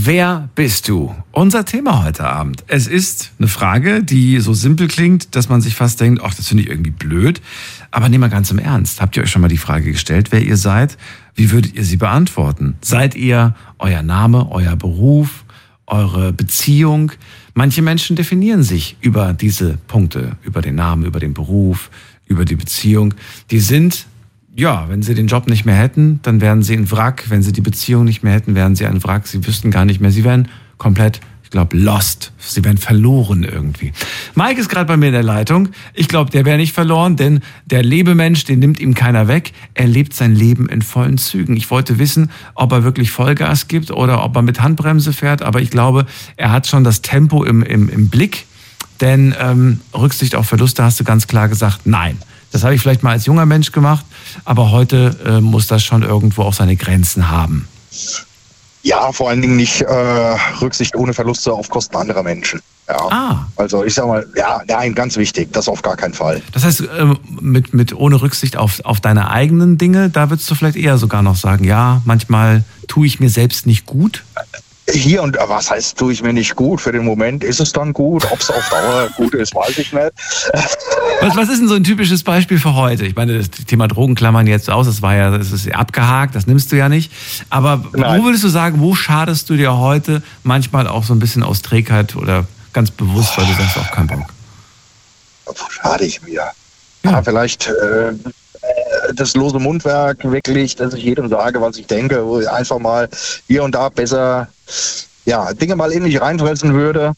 Wer bist du? Unser Thema heute Abend. Es ist eine Frage, die so simpel klingt, dass man sich fast denkt, ach, das finde ich irgendwie blöd. Aber nehmen wir ganz im Ernst. Habt ihr euch schon mal die Frage gestellt, wer ihr seid? Wie würdet ihr sie beantworten? Seid ihr euer Name, euer Beruf, eure Beziehung? Manche Menschen definieren sich über diese Punkte, über den Namen, über den Beruf, über die Beziehung. Die sind, ja, wenn sie den Job nicht mehr hätten, dann wären sie ein Wrack. Wenn sie die Beziehung nicht mehr hätten, wären sie ein Wrack. Sie wüssten gar nicht mehr. Sie wären komplett, ich glaube, lost. Sie wären verloren irgendwie. Mike ist gerade bei mir in der Leitung. Ich glaube, der wäre nicht verloren, denn der Lebemensch, den nimmt ihm keiner weg. Er lebt sein Leben in vollen Zügen. Ich wollte wissen, ob er wirklich Vollgas gibt oder ob er mit Handbremse fährt. Aber ich glaube, er hat schon das Tempo im Blick. Denn Rücksicht auf Verluste hast du ganz klar gesagt, nein. Das habe ich vielleicht mal als junger Mensch gemacht, aber heute muss das schon irgendwo auch seine Grenzen haben. Ja, vor allen Dingen nicht Rücksicht ohne Verluste auf Kosten anderer Menschen. Ja. Also ich sag mal, ja, nein, ganz wichtig, das auf gar keinen Fall. Das heißt, mit ohne Rücksicht auf deine eigenen Dinge, da würdest du vielleicht eher sogar noch sagen, ja, manchmal tue ich mir selbst nicht gut. Hier und was heißt, tue ich mir nicht gut? Für den Moment ist es dann gut. Ob es auf Dauer gut ist, weiß ich nicht. Was ist denn so ein typisches Beispiel für heute? Ich meine, das Thema Drogen klammern jetzt aus. Das ist abgehakt, das nimmst du ja nicht. Aber Nein. Wo würdest du sagen, wo schadest du dir heute manchmal auch so ein bisschen aus Trägheit oder ganz bewusst, weil du sagst, auch keinen Bock? Wo schade ich mir? Ja, vielleicht das lose Mundwerk wirklich, dass ich jedem sage, was ich denke, wo ich einfach mal hier und da besser Dinge mal in mich reinfressen würde,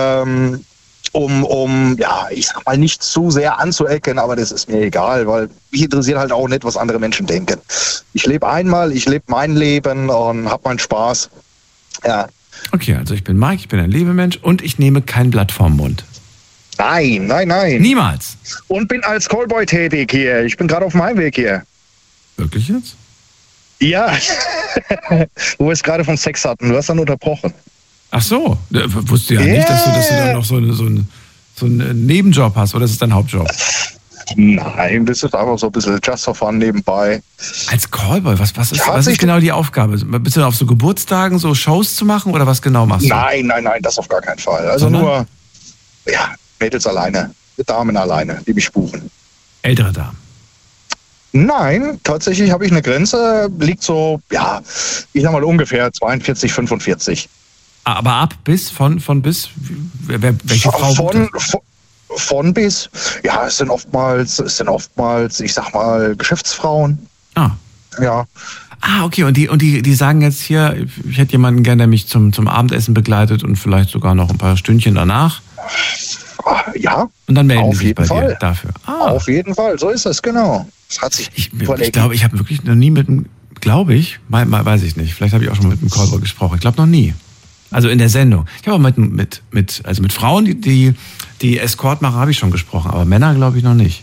um ich sag mal, nicht zu sehr anzuecken, aber das ist mir egal, weil mich interessiert halt auch nicht, was andere Menschen denken. Ich lebe einmal, ich lebe mein Leben und hab meinen Spaß. Ja. Okay, also ich bin Mike, ich bin ein Lebemensch und ich nehme kein Blatt vorm Mund. Nein. Niemals. Und bin als Callboy tätig hier. Ich bin gerade auf meinem Weg hier. Wirklich jetzt? Ja. Wo wir es gerade von Sex hatten. Du hast dann unterbrochen. Ach so. Wusste ja nicht, dass du dann noch so einen Nebenjob hast. Oder ist es dein Hauptjob? Nein, das ist einfach so ein bisschen just for fun nebenbei. Als Callboy, was ist genau die Aufgabe? Bist du auf so Geburtstagen so Shows zu machen oder was genau machst du? Nein, das auf gar keinen Fall. Also nur, Mädels alleine, Damen alleine, die mich buchen. Ältere Damen? Nein, tatsächlich habe ich eine Grenze, liegt so, ich sag mal ungefähr 42, 45. Aber ab bis, von bis, welche Frau? Von bis, es sind oftmals, ich sag mal, Geschäftsfrauen. Ja. Okay, und die sagen jetzt hier, ich hätte jemanden gerne, der mich zum Abendessen begleitet und vielleicht sogar noch ein paar Stündchen danach. Ja. Und dann melden sie sich bei dir dafür. Auf jeden Fall, so ist es, genau. Das hat sich ich glaube, ich habe wirklich noch nie mit einem, weiß ich nicht, vielleicht habe ich auch schon mit einem Callboy gesprochen. Ich glaube noch nie. Also in der Sendung. Ich habe auch mit Frauen, die Escort machen, habe ich schon gesprochen, aber Männer glaube ich noch nicht.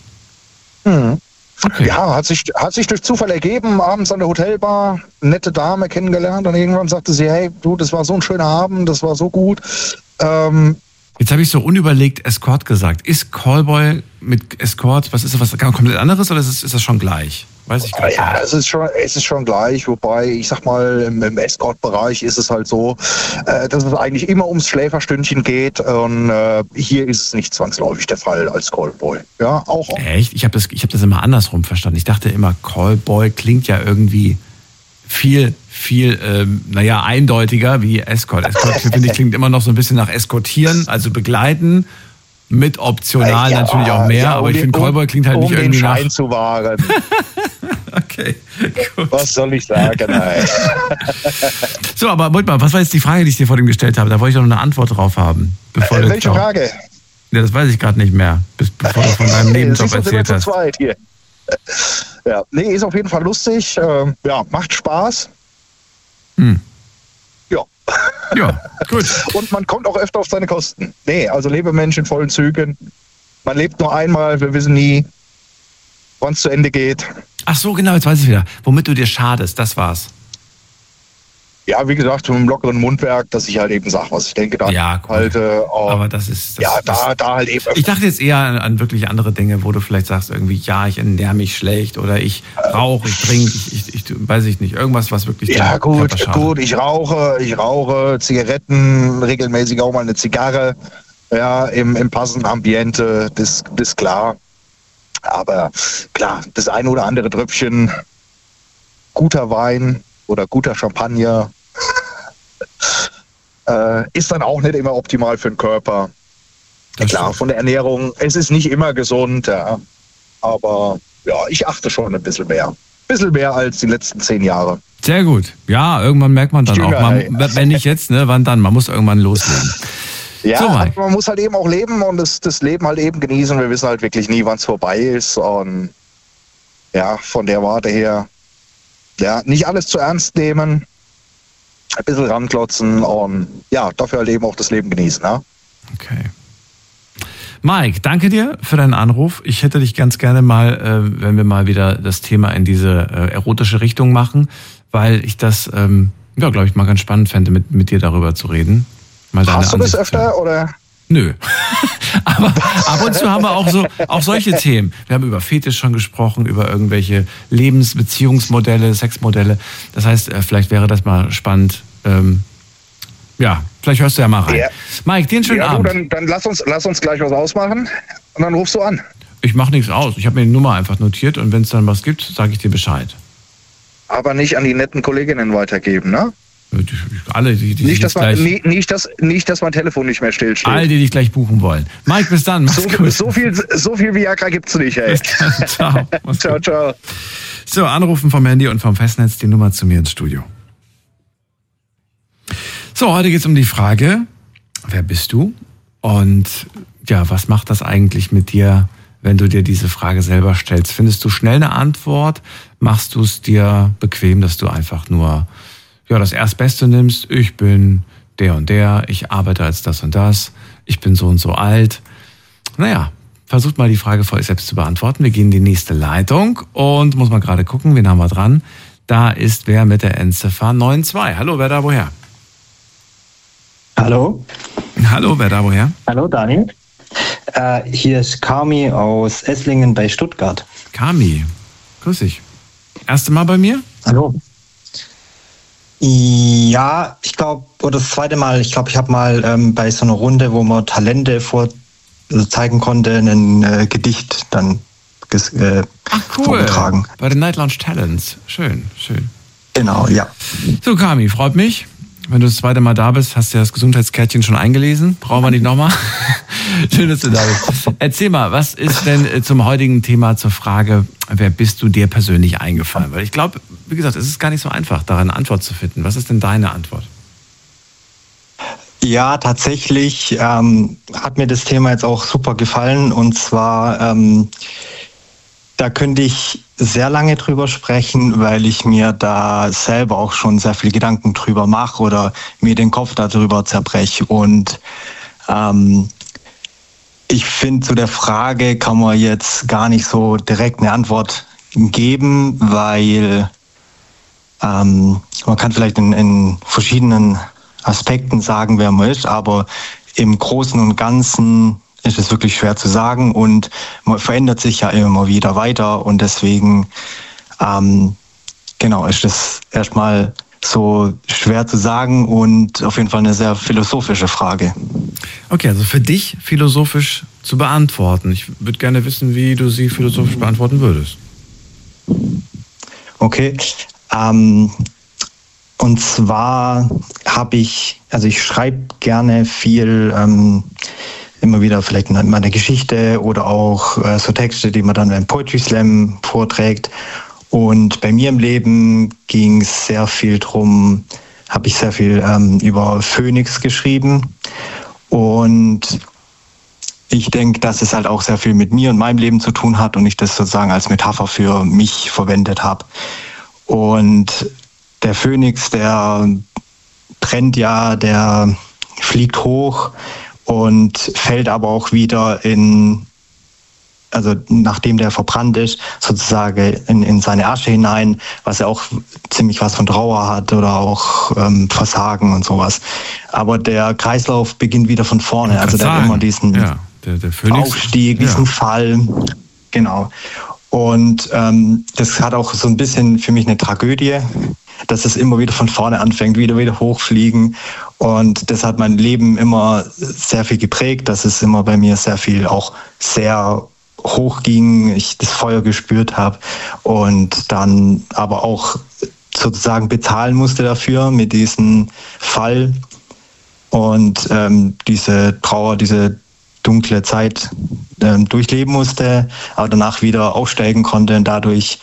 Okay. Ja, hat sich durch Zufall ergeben, abends an der Hotelbar, nette Dame kennengelernt und irgendwann sagte sie, hey, du, das war so ein schöner Abend, das war so gut. Jetzt habe ich so unüberlegt Escort gesagt. Ist Callboy mit Escort, was komplett anderes oder ist das schon gleich? Weiß ich gar nicht. Ja, es ist schon gleich, wobei, ich sag mal, im Escort-Bereich ist es halt so, dass es eigentlich immer ums Schläferstündchen geht und hier ist es nicht zwangsläufig der Fall als Callboy. Ja, auch. Echt? Ich hab das immer andersrum verstanden. Ich dachte immer, Callboy klingt ja irgendwie viel eindeutiger wie Escort. Escort, finde ich, klingt immer noch so ein bisschen nach Eskortieren, also begleiten. Mit optional natürlich auch mehr, aber ich finde, Callboy klingt halt nicht irgendwie nach... Um den Schein zu wahren. Okay, gut. Was soll ich sagen? So, aber Moment mal, was war jetzt die Frage, die ich dir vor dem gestellt habe? Da wollte ich doch noch eine Antwort drauf haben. Welche Frage? Ja, das weiß ich gerade nicht mehr, bevor du von deinem Nebenjob erzählt hast. Hier. Ja, nee, ist auf jeden Fall lustig. Macht Spaß. Ja, gut. Und man kommt auch öfter auf seine Kosten. Nee, also Lebemensch in vollen Zügen. Man lebt nur einmal, wir wissen nie, wann es zu Ende geht. Ach so, genau, jetzt weiß ich wieder. Womit du dir schadest, das war's. Ja, wie gesagt, mit einem lockeren Mundwerk, dass ich halt eben sage, was ich denke, da halte. Aber das ist... da halt eben... Ich dachte jetzt eher an wirklich andere Dinge, wo du vielleicht sagst irgendwie, ja, ich ernähre mich schlecht oder ich rauche, ich trinke, ich weiß ich nicht, irgendwas, was wirklich... Ja, gut, ich rauche Zigaretten, regelmäßig auch mal eine Zigarre, ja, im passenden Ambiente, das ist klar. Aber klar, das eine oder andere Tröpfchen guter Wein oder guter Champagner ist dann auch nicht immer optimal für den Körper. Klar, von der Ernährung, es ist nicht immer gesund, ja, aber ja, ich achte schon ein bisschen mehr. Ein bisschen mehr als die letzten 10 Jahre. Sehr gut. Ja, irgendwann merkt man dann auch, wenn nicht jetzt, ne, wann dann? Man muss irgendwann loslegen. Ja, so, man muss halt eben auch leben und das Leben halt eben genießen. Wir wissen halt wirklich nie, wann es vorbei ist. Und ja, von der Warte her, ja, nicht alles zu ernst nehmen, ein bisschen ranklotzen und ja, dafür halt eben auch das Leben genießen. Ja? Okay. Mike, danke dir für deinen Anruf. Ich hätte dich ganz gerne mal, wenn wir mal wieder das Thema in diese erotische Richtung machen, weil ich das, glaube ich, mal ganz spannend fände, mit dir darüber zu reden. Hast du das öfter, oder? Nö. Aber ab und zu haben wir auch solche Themen. Wir haben über Fetisch schon gesprochen, über irgendwelche Beziehungsmodelle, Sexmodelle. Das heißt, vielleicht wäre das mal spannend. Vielleicht hörst du ja mal rein. Ja. Mike, dir einen schönen Abend. Dann lass uns gleich was ausmachen und dann rufst du an. Ich mache nichts aus. Ich habe mir die Nummer einfach notiert und wenn es dann was gibt, sage ich dir Bescheid. Aber nicht an die netten Kolleginnen weitergeben, ne? Alle, die nicht, dass mein Telefon nicht mehr stillsteht. All die dich gleich buchen wollen. Mike, bis dann. Mach's gut. So viel Viagra gibt's nicht, ey. Ciao. Ciao. So, anrufen vom Handy und vom Festnetz die Nummer zu mir ins Studio. So, heute geht's um die Frage, wer bist du? Und ja, was macht das eigentlich mit dir, wenn du dir diese Frage selber stellst? Findest du schnell eine Antwort? Machst du es dir bequem, dass du einfach nur das Erstbeste nimmst? Ich bin der und der, ich arbeite als das und das, ich bin so und so alt. Naja, versucht mal die Frage vor euch selbst zu beantworten. Wir gehen in die nächste Leitung und muss mal gerade gucken, wen haben wir dran? Da ist wer mit der Endziffer 92. Hallo, wer da woher? Hallo. Hallo, wer da woher? Hallo, Daniel. Hier ist Kami aus Esslingen bei Stuttgart. Kami, grüß dich. Erste Mal bei mir? Hallo. Ja, ich glaube, oder das zweite Mal, ich habe mal bei so einer Runde, wo man Talente zeigen konnte, ein Gedicht dann vorgetragen. Bei den Night Lounge Talents. Schön. Genau, ja. So, Kami, freut mich. Wenn du das zweite Mal da bist, hast du das Gesundheitskärtchen schon eingelesen. Brauchen wir nicht nochmal. Schön, dass du da bist. Erzähl mal, was ist denn zum heutigen Thema zur Frage, wer bist du dir persönlich eingefallen? Weil ich glaube, wie gesagt, es ist gar nicht so einfach, daran eine Antwort zu finden. Was ist denn deine Antwort? Ja, tatsächlich hat mir das Thema jetzt auch super gefallen. Und zwar, da könnte ich sehr lange drüber sprechen, weil ich mir da selber auch schon sehr viel Gedanken drüber mache oder mir den Kopf darüber zerbreche. Und ich finde, zu der Frage kann man jetzt gar nicht so direkt eine Antwort geben, weil man kann vielleicht in verschiedenen Aspekten sagen, wer man ist, aber im Großen und Ganzen ist es wirklich schwer zu sagen und man verändert sich ja immer wieder weiter und deswegen ist das erstmal so schwer zu sagen und auf jeden Fall eine sehr philosophische Frage. Okay, also für dich philosophisch zu beantworten. Ich würde gerne wissen, wie du sie philosophisch beantworten würdest. Okay, und zwar ich schreibe gerne viel, immer wieder vielleicht in meiner Geschichte oder auch so Texte, die man dann beim Poetry Slam vorträgt. Und bei mir im Leben ging es sehr viel drum, habe ich sehr viel über Phönix geschrieben. Und ich denke, dass es halt auch sehr viel mit mir und meinem Leben zu tun hat und ich das sozusagen als Metapher für mich verwendet habe. Und der Phönix, der brennt ja, der fliegt hoch und fällt aber auch wieder in also nachdem der verbrannt ist, sozusagen in seine Asche hinein, was ja auch ziemlich was von Trauer hat oder auch Versagen und sowas. Aber der Kreislauf beginnt wieder von vorne. Also der hat immer diesen der Aufstieg, diesen Fall. Genau. Und das hat auch so ein bisschen für mich eine Tragödie, dass es immer wieder von vorne anfängt, wieder hochfliegen. Und das hat mein Leben immer sehr viel geprägt, dass es immer bei mir sehr viel auch sehr hoch ging, ich das Feuer gespürt habe und dann aber auch sozusagen bezahlen musste dafür mit diesem Fall und diese Trauer, diese dunkle Zeit durchleben musste, aber danach wieder aufsteigen konnte und dadurch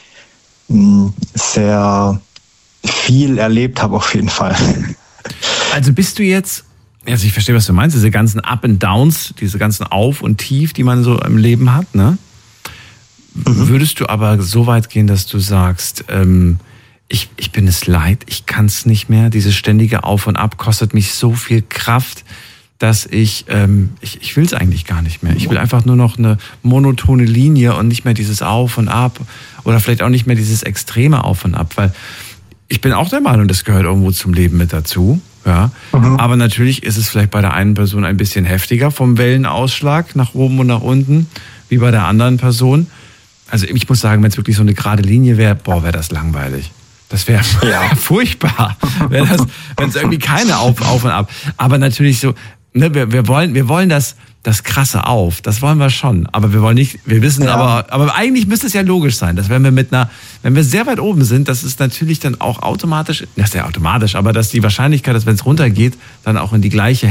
sehr viel erlebt habe auf jeden Fall. Also bist du jetzt, also ich verstehe, was du meinst, diese ganzen Up and Downs, diese ganzen Auf und Tief, die man so im Leben hat, ne? Würdest du aber so weit gehen, dass du sagst, ich bin es leid, ich kann es nicht mehr, dieses ständige Auf und Ab kostet mich so viel Kraft, dass ich will es eigentlich gar nicht mehr. Ich will einfach nur noch eine monotone Linie und nicht mehr dieses Auf und Ab oder vielleicht auch nicht mehr dieses extreme Auf und Ab, weil ich bin auch der Meinung, das gehört irgendwo zum Leben mit dazu. Ja. Aber natürlich ist es vielleicht bei der einen Person ein bisschen heftiger vom Wellenausschlag nach oben und nach unten, wie bei der anderen Person. Also ich muss sagen, wenn es wirklich so eine gerade Linie wäre, wäre das langweilig. Das wäre furchtbar, wenn es irgendwie keine Auf und Ab. Aber natürlich so, ne, wir wollen das krasse Auf, das wollen wir schon, aber wir wollen nicht, wir wissen aber eigentlich müsste es ja logisch sein, dass wenn wir sehr weit oben sind, dass es natürlich dann auch automatisch, das ist ja automatisch, aber dass die Wahrscheinlichkeit, dass wenn es runtergeht, dann auch in die gleiche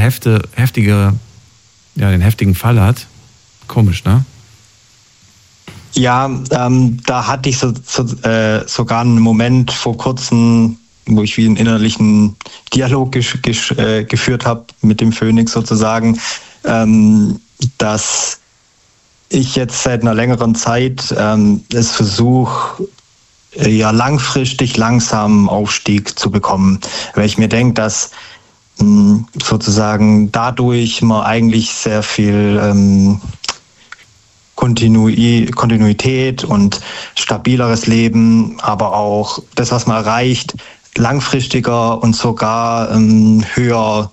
den heftigen Fall hat. Komisch, ne? Ja, da hatte ich sogar einen Moment vor kurzem, wo ich wie einen innerlichen Dialog geführt habe mit dem Phönix sozusagen, dass ich jetzt seit einer längeren Zeit es versuche, langfristig langsam Aufstieg zu bekommen. Weil ich mir denke, dass sozusagen dadurch man eigentlich sehr viel Kontinuität und stabileres Leben, aber auch das, was man erreicht, langfristiger und sogar höherer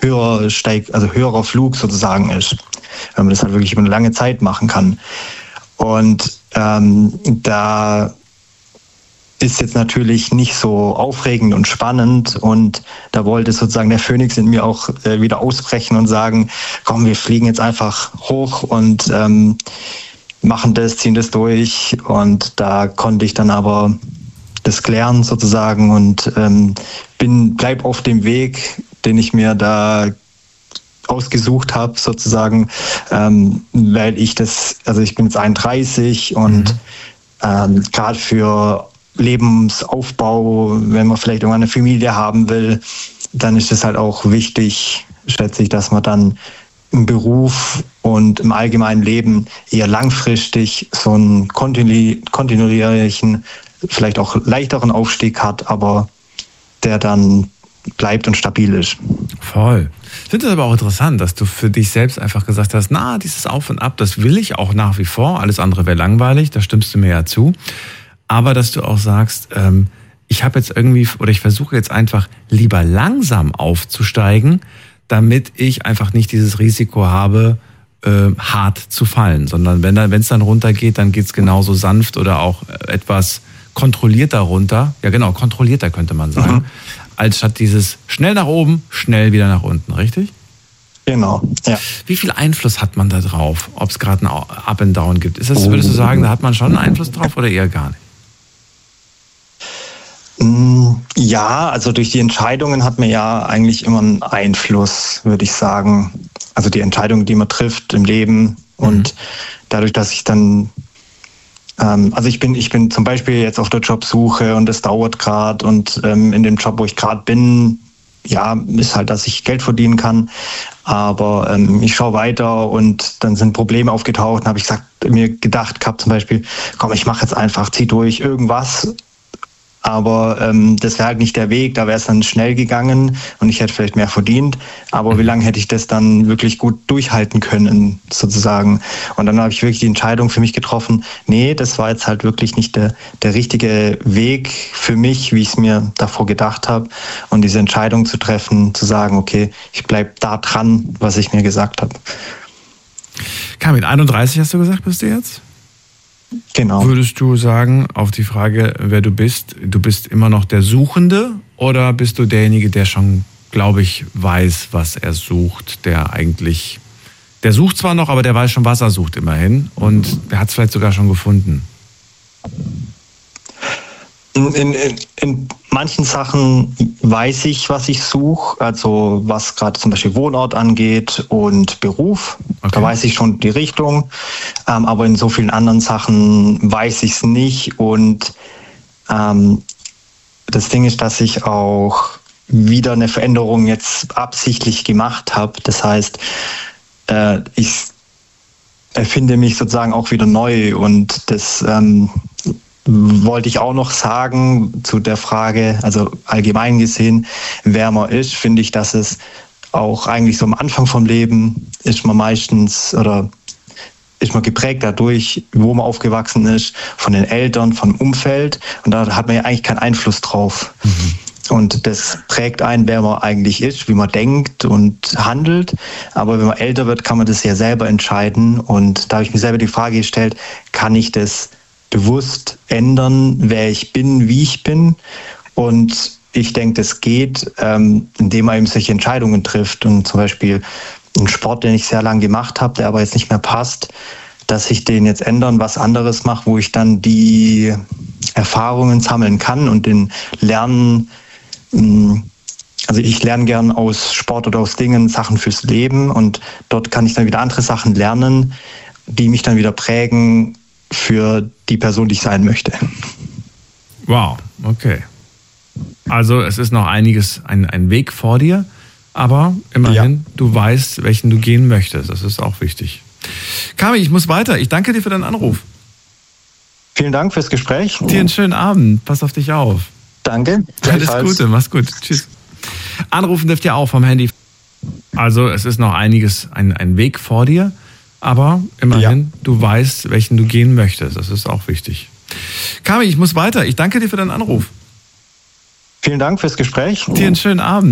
Flug sozusagen ist, wenn man das halt wirklich über eine lange Zeit machen kann. Und da ist jetzt natürlich nicht so aufregend und spannend und da wollte sozusagen der Phönix in mir auch wieder ausbrechen und sagen, komm, wir fliegen jetzt einfach hoch und ziehen das durch und da konnte ich dann aber das klären sozusagen und bleib auf dem Weg, den ich mir da ausgesucht habe sozusagen, weil ich bin jetzt 31 und gerade für Lebensaufbau, wenn man vielleicht irgendwann eine Familie haben will, dann ist es halt auch wichtig, schätze ich, dass man dann im Beruf und im allgemeinen Leben eher langfristig so einen kontinuierlichen, vielleicht auch leichteren Aufstieg hat, aber der dann bleibt und stabil ist. Voll. Ich finde es aber auch interessant, dass du für dich selbst einfach gesagt hast, dieses Auf und Ab, das will ich auch nach wie vor, alles andere wäre langweilig, da stimmst du mir ja zu. Aber dass du auch sagst, ich versuche jetzt einfach lieber langsam aufzusteigen, damit ich einfach nicht dieses Risiko habe, hart zu fallen, sondern wenn es dann runtergeht, dann geht es genauso sanft oder auch etwas kontrollierter runter. Ja genau, kontrollierter könnte man sagen. Als statt dieses schnell nach oben, schnell wieder nach unten, richtig? Genau, ja. Wie viel Einfluss hat man da drauf, ob es gerade ein Up and Down gibt? Würdest du sagen, da hat man schon einen Einfluss drauf oder eher gar nicht? Ja, also durch die Entscheidungen hat man ja eigentlich immer einen Einfluss, würde ich sagen. Also die Entscheidungen, die man trifft im Leben und dadurch, dass ich dann ich bin zum Beispiel jetzt auf der Jobsuche und es dauert gerade und in dem Job, wo ich gerade bin, ist halt, dass ich Geld verdienen kann, aber ich schaue weiter und dann sind Probleme aufgetaucht und habe ich mir gedacht gehabt zum Beispiel, komm, ich mache jetzt einfach, zieh durch irgendwas, aber das wäre halt nicht der Weg, da wäre es dann schnell gegangen und ich hätte vielleicht mehr verdient, aber wie lange hätte ich das dann wirklich gut durchhalten können, sozusagen. Und dann habe ich wirklich die Entscheidung für mich getroffen, nee, das war jetzt halt wirklich nicht der richtige Weg für mich, wie ich es mir davor gedacht habe, und diese Entscheidung zu treffen, zu sagen, okay, ich bleibe da dran, was ich mir gesagt habe. Kamil, 31 hast du gesagt, bist du jetzt? Genau. Würdest du sagen, auf die Frage, wer du bist immer noch der Suchende oder bist du derjenige, der schon, glaube ich, weiß, was er sucht, der sucht zwar noch, aber der weiß schon, was er sucht immerhin und der hat es vielleicht sogar schon gefunden? In manchen Sachen weiß ich, was ich suche, also was gerade zum Beispiel Wohnort angeht und Beruf. Okay. Da weiß ich schon die Richtung, aber in so vielen anderen Sachen weiß ich es nicht. Und das Ding ist, dass ich auch wieder eine Veränderung jetzt absichtlich gemacht habe. Das heißt, ich erfinde mich sozusagen auch wieder neu und das wollte ich auch noch sagen zu der Frage, also allgemein gesehen, wer man ist, finde ich, dass es auch eigentlich so am Anfang vom Leben ist man meistens oder ist man geprägt dadurch, wo man aufgewachsen ist, von den Eltern, vom Umfeld, und da hat man ja eigentlich keinen Einfluss drauf. Und das prägt einen, wer man eigentlich ist, wie man denkt und handelt. Aber wenn man älter wird, kann man das ja selber entscheiden. Und da habe ich mir selber die Frage gestellt, kann ich das bewusst ändern, wer ich bin, wie ich bin? Und ich denke, das geht, indem man eben solche Entscheidungen trifft. Und zum Beispiel einen Sport, den ich sehr lange gemacht habe, der aber jetzt nicht mehr passt, dass ich den jetzt ändern, was anderes mache, wo ich dann die Erfahrungen sammeln kann und den Lernen. Also ich lerne gern aus Sport oder aus Dingen Sachen fürs Leben und dort kann ich dann wieder andere Sachen lernen, die mich dann wieder prägen für die Person, die ich sein möchte. Wow, okay. Also es ist noch einiges, ein Weg vor dir, aber immerhin, du weißt, welchen du gehen möchtest. Das ist auch wichtig. Kamil, ich muss weiter. Ich danke dir für deinen Anruf. Vielen Dank fürs Gespräch. Dir einen schönen Abend. Pass auf dich auf. Danke. Alles Gute, mach's gut. Tschüss. Anrufen dürft ihr auch vom Handy. Also es ist noch einiges, ein Weg vor dir, aber immerhin, du weißt, welchen du gehen möchtest. Das ist auch wichtig. Kamil, ich muss weiter. Ich danke dir für deinen Anruf. Vielen Dank fürs Gespräch. Dir einen schönen Abend.